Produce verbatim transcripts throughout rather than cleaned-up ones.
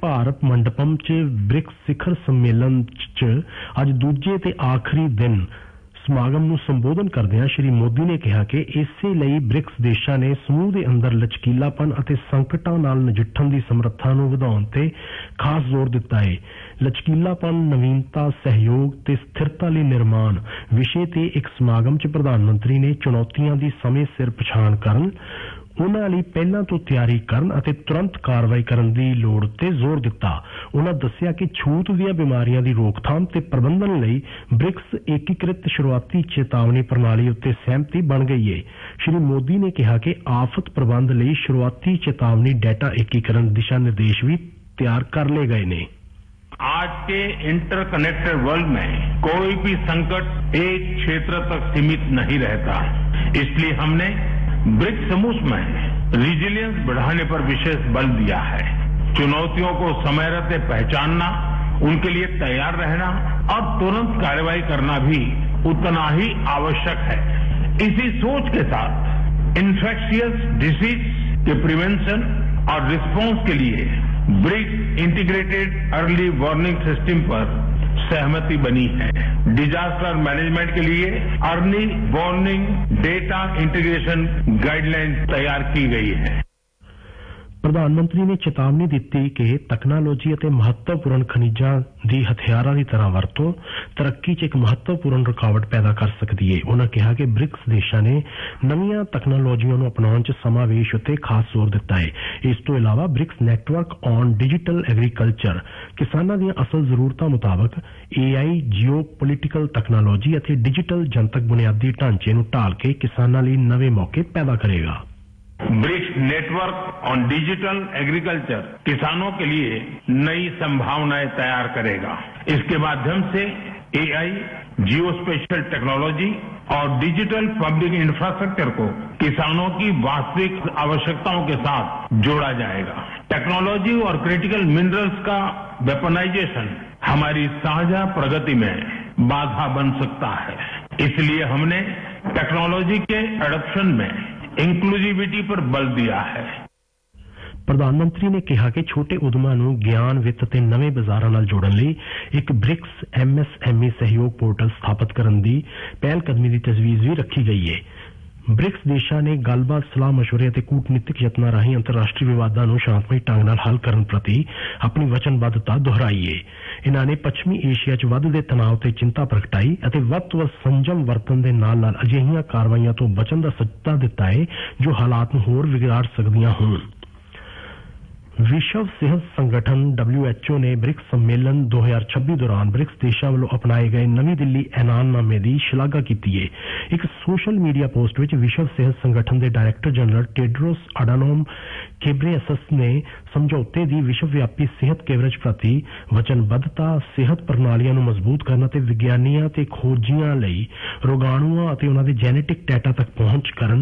भारत मंडपम च ब्रिक्स शिखर सम्मेलन च अज दूजे ते आखिरी दिन समागम ਨੂੰ ਸੰਬੋਧਨ ਕਰਦਿਆਂ ਸ਼੍ਰੀ ਮੋਦੀ ਨੇ ਕਿਹਾ ਕਿ ਇਸੇ ਲਈ ਬ੍ਰਿਕਸ ਦੇਸ਼ਾਂ ਨੇ ਸਮੂਹ ਦੇ ਅੰਦਰ ਲਚਕੀਲਾਪਨ ਅਤੇ ਸੰਕਟਾਂ ਨਾਲ ਨਜਿੱਠਣ ਦੀ ਸਮਰੱਥਾ ਨੂੰ ਵਧਾਉਣ ਤੇ ਖਾਸ ਜ਼ੋਰ ਦਿੱਤਾ ਹੈ। ਲਚਕੀਲਾਪਨ, ਨਵੀਨਤਾ, ਸਹਿਯੋਗ ਤੇ ਸਥਿਰਤਾ ਲਈ ਨਿਰਮਾਣ ਵਿਸ਼ੇ ਤੇ ਇੱਕ ਸਮਾਗਮ 'ਚ ਪ੍ਰਧਾਨ ਮੰਤਰੀ ਨੇ ਚੁਣੌਤੀਆਂ ਦੀ ਸਮੇਂ ਸਿਰ ਪਛਾਣ ਕਰਨ, ਉਹਨਾਂ ਲਈ ਪਹਿਲਾਂ ਤੋਂ ਤਿਆਰੀ ਕਰਨ ਅਤੇ ਤੁਰੰਤ ਕਾਰਵਾਈ ਕਰਨ ਦੀ ਲੋੜ ਤੇ ਜ਼ੋਰ ਦਿੱਤਾ। ਉਹਨਾਂ ਦੱਸਿਆ ਕਿ ਛੂਤ ਦੀਆਂ ਬਿਮਾਰੀਆਂ ਦੀ ਰੋਕਥਾਮ ਤੇ ਪ੍ਰਬੰਧਨ ਲਈ ਬ੍ਰਿਕਸ ਏਕੀਕ੍ਰਿਤ ਸ਼ੁਰੂਆਤੀ ਚੇਤਾਵਨੀ ਪ੍ਰਣਾਲੀ ਉੱਤੇ ਸਹਿਮਤੀ ਬਣ ਗਈ ਹੈ। ਸ਼੍ਰੀ ਮੋਦੀ ਨੇ ਕਿਹਾ ਕਿ ਆਫਤ ਪ੍ਰਬੰਧ ਲਈ ਸ਼ੁਰੂਆਤੀ ਚੇਤਾਵਨੀ ਡਾਟਾ ਏਕੀਕਰਨ ਦਿਸ਼ਾ ਨਿਰदेश भी तैयार कर ले गए ने। आज के इंटरकनेक्टेड वर्ल्ड में कोई भी संकट एक क्षेत्र तक सीमित नहीं रहता, इसलिए हमने ब्रिक्स समूह में रिजिलियंस बढ़ाने पर विशेष बल दिया है। चुनौतियों को समय रहते पहचानना, उनके लिए तैयार रहना और तुरंत कार्रवाई करना भी उतना ही आवश्यक है। इसी सोच के साथ इन्फेक्शियस डिसीज के प्रिवेंशन और रिस्पांस के लिए BRICS integrated early warning system पर सहमति बनी है। डिजास्टर मैनेजमेंट के लिए early warning data integration guideline तैयार की गई है। ਪ੍ਰਧਾਨਮੰਤਰੀ ਨੇ ਚੇਤਾਵਨੀ ਦਿੱਤੀ ਕਿ ਤਕਨਾਲੋਜੀ ਅਤੇ ਮਹੱਤਵਪੂਰਨ ਖਣਿਜਾਂ ਦੀ ਹਥਿਆਰਾਂ ਦੀ ਤਰ੍ਹਾਂ ਵਰਤੋਂ ਤਰੱਕੀ 'ਚ ਇੱਕ ਮਹੱਤਵਪੂਰਨ ਰੁਕਾਵਟ ਪੈਦਾ ਕਰ ਸਕਦੀ ਹੈ। ਉਹਨਾਂ ਕਿਹਾ ਕਿ ਬ੍ਰਿਕਸ ਦੇਸ਼ਾਂ ਨੇ ਨਵੀਆਂ ਤਕਨਾਲੋਜੀਆਂ ਨੂੰ ਅਪਣਾਉਣ 'ਚ ਸਮਾਵੇਸ਼ ਉੱਤੇ ਖਾਸ ਜ਼ੋਰ ਦਿੱਤਾ ਹੈ। ਇਸ ਤੋਂ ਇਲਾਵਾ BRICS network on digital agriculture, ਕਿਸਾਨਾਂ ਦੀਆਂ ਅਸਲ ਜ਼ਰੂਰਤਾਂ ਮੁਤਾਬਕ ਏ ਆਈ, ਜੀਓ ਪੋਲੀਟੀਕਲ ਤਕਨਾਲੋਜੀ ਅਤੇ ਡਿਜੀਟਲ ਜਨਤਕ ਬੁਨਿਆਦੀ ਢਾਂਚੇ ਨੂੰ ਢਾਲ ਕੇ ਕਿਸਾਨਾਂ ਲਈ ਨਵੇਂ ਮੌਕੇ ਪੈਦਾ ਕਰੇਗਾ। BRICS network on digital agriculture किसानों के लिए नई संभावनाएं तैयार करेगा। इसके माध्यम से एआई, जियो स्पेशल टेक्नोलॉजी और डिजिटल पब्लिक इंफ्रास्ट्रक्चर को किसानों की वास्तविक आवश्यकताओं के साथ जोड़ा जाएगा। टेक्नोलॉजी और क्रिटिकल मिनरल्स का वेपनाइजेशन हमारी साझा प्रगति में बाधा बन सकता है, इसलिए हमने टेक्नोलॉजी के एडॉप्शन में इंक्लूसिविटी पर बल दिया है। ਪ੍ਰਧਾਨ ਮੰਤਰੀ ਨੇ ਕਿਹਾ ਕਿ ਛੋਟੇ ਉਦਮਾਂ ਨੂੰ ਗਿਆਨ, ਵਿੱਤ ਤੇ ਨਵੇਂ ਬਾਜ਼ਾਰਾਂ ਨਾਲ ਜੋੜਨ ਲਈ ਇੱਕ BRICS M S M E ਸਹਿਯੋਗ ਪੋਰਟਲ ਸਥਾਪਿਤ ਕਰਨ ਦੀ ਪਹਿਲ ਕਦਮੀ ਦੀ ਤਜਵੀਜ਼ ਵੀ ਰੱਖੀ ਗਈ ਹੈ। ਬ੍ਰਿਕਸ ਦੇਸ਼ਾਂ ਨੇ ਗੱਲਬਾਤ, ਸਲਾਹ ਮਸ਼ਵਰੇ ਅਤੇ ਕੂਟਨੀਤਿਕ ਯਤਨਾਂ ਰਾਹੀਂ ਅੰਤਰਰਾਸ਼ਟਰੀ ਵਿਵਾਦਾਂ ਨੂੰ ਸ਼ਾਂਤਮਈ ਢੰਗ ਨਾਲ ਹੱਲ ਕਰਨ ਪ੍ਰਤੀ ਆਪਣੀ ਵਚਨਬੱਧਤਾ ਦੁਹਰਾਈ ਹੈ। ਇਨ੍ਹਾਂ ਨੇ ਪੱਛਮੀ ਏਸ਼ੀਆ 'ਚ ਵੱਧਦੇ ਤਣਾਅ ਤੇ ਚਿੰਤਾ ਪ੍ਰਗਟਾਈ ਅਤੇ ਵੱਧ ਤੋਂ ਵੱਧ ਸੰਜਮ ਵਰਤਣ ਦੇ ਨਾਲ ਨਾਲ ਅਜਿਹੀਆਂ ਕਾਰਵਾਈਆਂ ਤੋਂ ਬਚਣ ਦਾ ਸੱਦਾ ਦਿੱਤਾ ਹੈ ਜੋ ਹਾਲਾਤ ਨੂੰ ਹੋਰ ਵਿਗਾੜ ਸਕਦੀਆਂ ਹੋਣ। ਵਿਸ਼ਵ ਸਿਹਤ ਸੰਗਠਨ ਡਬਲਿਊ ਐਚ ਓ ਨੇ ਬ੍ਰਿਕਸ ਸੰਮੇਲਨ ਦੋ ਹਜ਼ਾਰ ਛੱਬੀ ਦੌਰਾਨ ਬ੍ਰਿਕਸ ਦੇਸ਼ਾਂ ਵੱਲੋਂ ਅਪਣਾਏ ਗਏ ਨਵੀਂ ਦਿੱਲੀ ਐਲਾਨਨਾਮੇ ਦੀ ਸ਼ਲਾਘਾ ਕੀਤੀ ਹੈ। ਇੱਕ ਸੋਸ਼ਲ ਮੀਡੀਆ ਪੋਸਟ ਵਿੱਚ ਵਿਸ਼ਵ ਸਿਹਤ ਸੰਗਠਨ ਦੇ ਡਾਇਰੈਕਟਰ ਜਨਰਲ ਟੈਡਰੋਸ ਅਡਾਨੋਮ ਘੇਬ੍ਰੇਯੇਸਸ ਨੇ ਸਮਝੌਤੇ ਦੀ ਵਿਸ਼ਵ ਵਿਆਪੀ ਸਿਹਤ ਕਵਰੇਜ ਪ੍ਰਤੀ ਵਚਨਬੱਧਤਾ, ਸਿਹਤ ਪ੍ਰਣਾਲੀਆਂ ਨੂੰ ਮਜ਼ਬੂਤ ਕਰਨ ਅਤੇ ਵਿਗਿਆਨੀਆਂ ਤੇ ਖੋਜੀਆਂ ਲਈ ਰੋਗਾਣੂਆਂ ਅਤੇ ਉਹਨਾਂ ਦੇ ਜੈਨੇਟਿਕ ਡਾਟਾ ਤੱਕ ਪਹੁੰਚ ਕਰਨ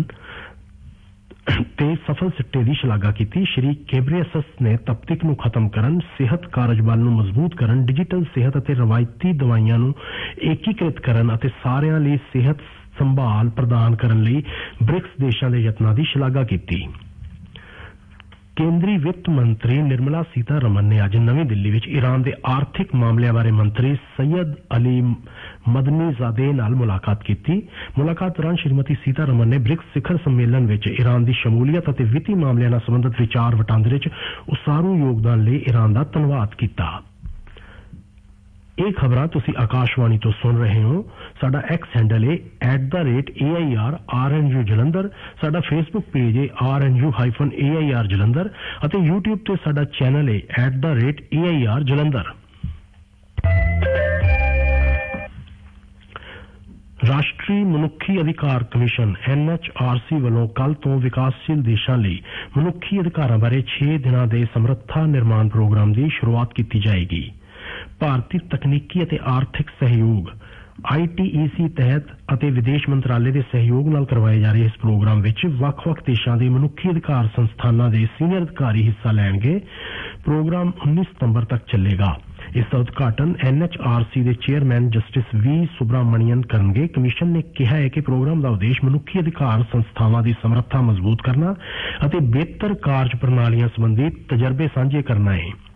ਤੇ ਸਫਲ ਸਿੱਟੇ ਦੀ ਸ਼ਲਾਘਾ ਕੀਤੀ। ਸ਼੍ਰੀ ਘੇਬ੍ਰੇਯੇਸਸ ਨੇ ਤਪਤਿਕ ਨੂੰ ਖਤਮ ਕਰਨ, ਸਿਹਤ ਕਾਰਜਬਲ ਨੂੰ ਮਜ਼ਬੂਤ ਕਰਨ, ਡਿਜੀਟਲ ਸਿਹਤ ਅਤੇ ਰਵਾਇਤੀ ਦਵਾਈਆਂ ਨੂੰ ਏਕੀਕ੍ਰਿਤ ਕਰਨ ਅਤੇ ਸਾਰਿਆਂ ਲਈ ਸਿਹਤ ਸੰਭਾਲ ਪ੍ਰਦਾਨ ਕਰਨ ਲਈ ਬ੍ਰਿਕਸ ਦੇਸ਼ਾਂ ਦੇ ਯਤਨਾਂ ਦੀ ਸ਼ਲਾਘਾ ਕੀਤੀ। ਕੇਂਦਰੀ ਵਿੱਤ ਮੰਤਰੀ ਨਿਰਮਲਾ ਸੀਤਾਰਮਨ ਨੇ ਅੱਜ ਨਵੀਂ ਦਿੱਲੀ ਵਿੱਚ ਈਰਾਨ ਦੇ ਆਰਥਿਕ ਮਾਮਲਿਆਂ ਬਾਰੇ ਮੰਤਰੀ ਸਈਦ ਅਲੀ ਮਦਨੀਜ਼ਾਦੇ ਨਾਲ ਮੁਲਾਕਾਤ ਕੀਤੀ। ਮੁਲਾਕਾਤ ਦੌਰਾਨ ਸ਼੍ਰੀਮਤੀ ਸੀਤਾਰਮਨ ਨੇ ਬ੍ਰਿਕਸ ਸਿਖਰ ਸੰਮੇਲਨ ਵਿੱਚ ਈਰਾਨ ਦੀ ਸ਼ਮੂਲੀਅਤ ਅਤੇ ਵਿੱਤੀ ਮਾਮਲਿਆਂ ਨਾਲ ਸੰਬੰਧਿਤ ਵਿਚਾਰ ਵਟਾਂਦਰੇ 'ਚ ਉਸਾਰੂ ਯੋਗਦਾਨ ਲਈ ਈਰਾਨ ਦਾ ਧੰਨਵਾਦ ਕੀਤਾ। ਇਹ ਖਬਰਾਂ ਤੁਸੀਂ ਆਕਾਸ਼ਵਾਣੀ ਤੋਂ ਸੁਣ ਰਹੇ ਹੋ। ਸਾਡਾ ਐਕਸ ਹੈਂਡਲ ਹੈ at the rate A I R R N U Jalandhar. ਸਾਡਾ ਫੇਸਬੁੱਕ ਪੇਜ ਹੈ R N U hyphen A I R Jalandhar ਅਤੇ ਯੂਟਿਊਬ ਤੇ ਸਾਡਾ ਚੈਨਲ ਹੈ at the rate A I R Jalandhar. ਰਾਸ਼ਟਰੀ ਮਨੁੱਖੀ ਅਧਿਕਾਰ commission N H R C ਵੱਲੋਂ ਕੱਲ੍ਹ ਤੋਂ ਵਿਕਾਸਸ਼ੀਲ ਦੇਸ਼ਾਂ ਲਈ ਮਨੁੱਖੀ ਅਧਿਕਾਰਾਂ ਬਾਰੇ ਛੇ ਦਿਨਾਂ ਦੇ ਸਮਰੱਥਾ ਨਿਰਮਾਣ ਪ੍ਰੋਗਰਾਮ ਦੀ ਸ਼ੁਰੂਆਤ ਕੀਤੀ ਜਾਏਗੀ। ਭਾਰਤੀ ਤਕਨੀਕੀ ਅਤੇ ਆਰਥਿਕ ਸਹਿਯੋਗ ਆਈ ਟੀ ਈ ਸੀ ਤਹਿਤ ਅਤੇ ਵਿਦੇਸ਼ ਮੰਤਰਾਲੇ ਦੇ ਸਹਿਯੋਗ ਨਾਲ ਕਰਵਾਏ ਜਾ ਰਹੇ ਇਸ ਪ੍ਰੋਗਰਾਮ ਵਿੱਚ ਵੱਖ-ਵੱਖ ਦੇਸ਼ਾਂ ਦੇ ਮਨੁੱਖੀ ਅਧਿਕਾਰ ਸੰਸਥਾਨਾਂ ਦੇ ਸੀਨੀਅਰ ਅਧਿਕਾਰੀ ਹਿੱਸਾ ਲੈਣਗੇ। ਪ੍ਰੋਗਰਾਮ ਉੱਨੀ ਸਤੰਬਰ ਤੱਕ ਚੱਲੇਗਾ। ਇਸ ਦਾ ਉਦਘਾਟਨ ਐਨ ਐਚ ਆਰ ਸੀ ਦੇ ਚੇਅਰਮੈਨ ਜਸਟਿਸ ਵੀ ਸੁਬਰਾਮਣੀਅਨ ਕਰਨਗੇ। ਕਮਿਸ਼ਨ ਨੇ ਕਿਹਾ ਹੈ ਕਿ ਪ੍ਰੋਗਰਾਮ ਦਾ ਉਦੇਸ਼ ਮਨੁੱਖੀ ਅਧਿਕਾਰ ਸੰਸਥਾਵਾਂ ਦੀ ਸਮਰੱਥਾ ਮਜ਼ਬੂਤ ਕਰਨਾ ਅਤੇ ਬਿਹਤਰ ਕਾਰਜ ਪ੍ਰਣਾਲੀਆਂ ਸੰਬੰਧੀ ਤਜਰਬੇ ਸਾਂਝੇ ਕਰਨਾ ਹੈ।